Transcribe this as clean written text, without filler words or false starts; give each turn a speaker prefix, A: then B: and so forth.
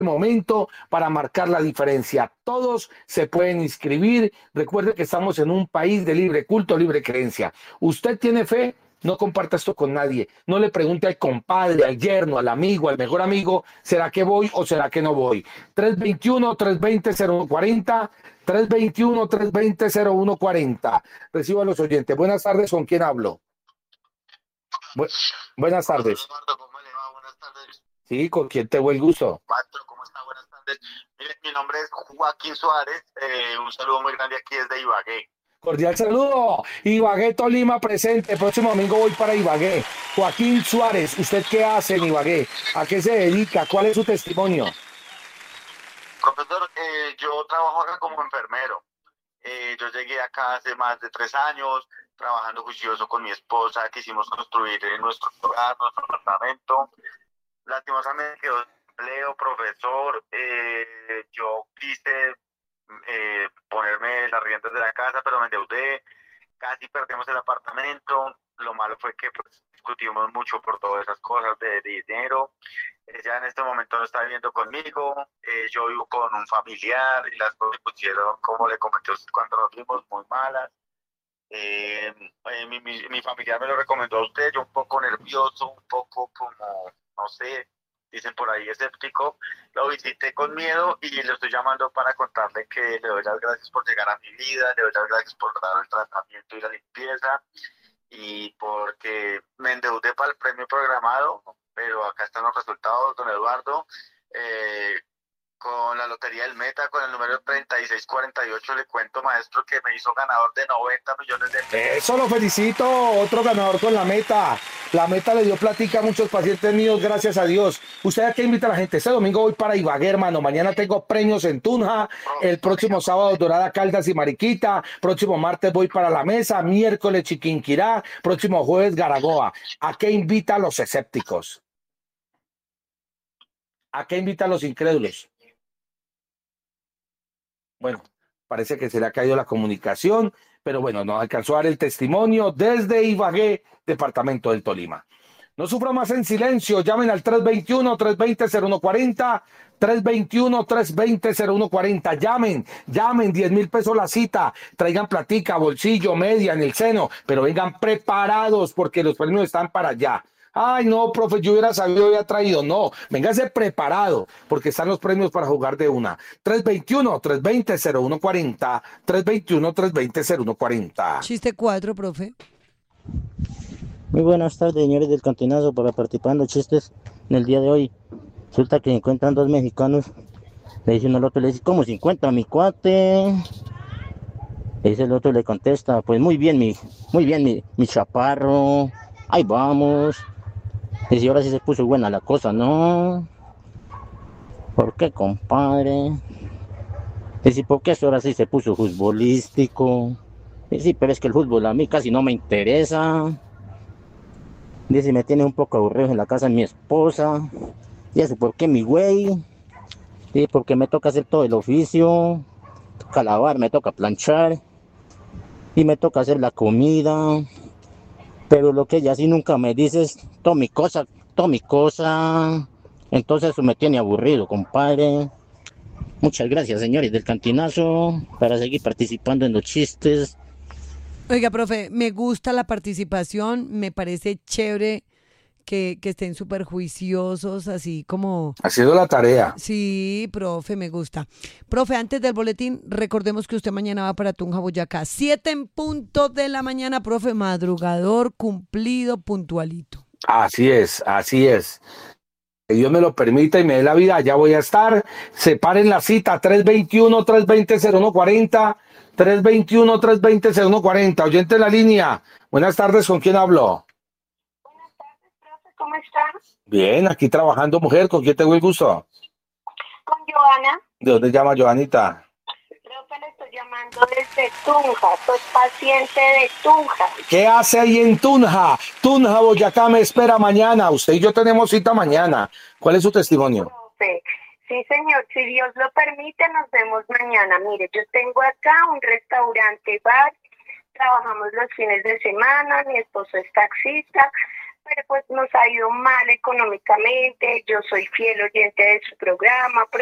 A: momento para marcar la diferencia. Todos se pueden inscribir. Recuerde que estamos en un país de libre culto, libre creencia. ¿Usted tiene fe? No comparta esto con nadie. No le pregunte al compadre, al yerno, al amigo, al mejor amigo, ¿será que voy o será que no voy? 321-320-0140, 321-320-0140. Recibo a los oyentes. Buenas tardes, ¿con quién hablo? Bu Buenas tardes.
B: Eduardo, ¿cómo le va? Buenas tardes.
A: Sí, ¿con quién tengo el gusto?
B: Pato, ¿cómo está? Buenas tardes. Mire, mi nombre es Joaquín Suárez. Un saludo muy grande aquí desde Ibagué.
A: Cordial saludo. Ibagué, Tolima presente. El próximo domingo voy para Ibagué. Joaquín Suárez, ¿usted qué hace en Ibagué? ¿A qué se dedica? ¿Cuál es su testimonio?
B: Profesor, yo trabajo acá como enfermero. Yo llegué acá hace más de 3 años, trabajando juicioso con mi esposa. Quisimos construir nuestro hogar, nuestro apartamento. Lastimosamente quedó sin empleo, profesor. Yo quise ponerme las riendas de la casa, pero me endeudé, casi perdemos el apartamento. Lo malo fue que pues, discutimos mucho por todas esas cosas de dinero. Ella en este momento no está viviendo conmigo, yo vivo con un familiar y las cosas se pusieron, como le comenté cuando nos vimos, muy malas. Mi familiar me lo recomendó a usted, yo un poco nervioso, un poco como, no sé, dicen por ahí escéptico. Lo visité con miedo y le estoy llamando para contarle que le doy las gracias por llegar a mi vida, le doy las gracias por dar el tratamiento y la limpieza, y porque me endeudé para el premio programado, pero acá están los resultados, don Eduardo. Eh, con la Lotería del Meta, con el número 3648, le cuento, maestro, que me hizo ganador de 90 millones de pesos.
A: Eso lo felicito. Otro ganador con la meta. La meta le dio platica a muchos pacientes míos, gracias a Dios. ¿Usted a qué invita a la gente? Este domingo voy para Ibagué, hermano. Mañana tengo premios en Tunja. El próximo sábado, Dorada, Caldas y Mariquita. Próximo martes voy para La Mesa. Miércoles, Chiquinquirá. Próximo jueves, Garagoa. ¿A qué invita a los escépticos? ¿A qué invita a los incrédulos? Bueno, parece que se le ha caído la comunicación, pero bueno, nos alcanzó a dar el testimonio desde Ibagué, departamento del Tolima. No sufra más en silencio, llamen al 321-320-0140, 321-320-0140, llamen, 10.000 pesos la cita, traigan platica, bolsillo, media en el seno, pero vengan preparados porque los premios están para allá. Ay, no, profe, yo hubiera sabido, había traído. No, véngase preparado, porque están los premios para jugar de una. 321-320-0140, 321-320-0140.
C: Chiste 4, profe.
D: Muy buenas tardes, señores del Cantinazo, para participar en los chistes en el día de hoy. Resulta que encuentran dos mexicanos. Le dice uno al otro, le dice, ¿cómo se encuentra mi cuate? Le dice el otro, le contesta, pues muy bien, mi chaparro. Ahí vamos. Le dice, ahora sí se puso buena la cosa, ¿no? ¿Por qué, compadre? Le dice, ¿por qué eso ahora sí se puso futbolístico? Le dice, sí, pero es que el fútbol a mí casi no me interesa. Dice, me tiene un poco aburrido en la casa de mi esposa. Dice, ¿por qué mi güey? Dice, porque me toca hacer todo el oficio. Me toca lavar, me toca planchar. Y me toca hacer la comida. Pero lo que ella sí nunca me dice es, todo mi cosa, todo mi cosa. Entonces eso me tiene aburrido, compadre. Muchas gracias, señores del Cantinazo, para seguir participando en los chistes.
C: Oiga, profe, me gusta la participación, me parece chévere que estén súper juiciosos, así como...
A: Haciendo la tarea.
C: Sí, profe, me gusta. Profe, antes del boletín, recordemos que usted mañana va para Tunja, Boyacá. 7 en punto de la mañana, profe, madrugador, cumplido, puntualito.
A: Así es, así es. Que Dios me lo permita y me dé la vida, ya voy a estar. Separen la cita, 321-320-0140, 321-320-0140. Oyente en la línea. Buenas tardes, ¿con quién hablo?
E: Buenas tardes, profe, ¿cómo estás?
A: Bien, aquí trabajando, mujer, ¿con quién tengo el gusto?
E: Con Joana.
A: ¿De dónde llama Joanita?
E: Profe, le estoy llamando desde Tunja, soy paciente de Tunja.
A: ¿Qué hace ahí en Tunja? Tunja, Boyacá me espera mañana. Usted y yo tenemos cita mañana. ¿Cuál es su testimonio?
E: Profe, sí señor, si Dios lo permite, nos vemos mañana. Mire, yo tengo acá un restaurante bar, trabajamos los fines de semana, mi esposo es taxista, pero pues nos ha ido mal económicamente. Yo soy fiel oyente de su programa,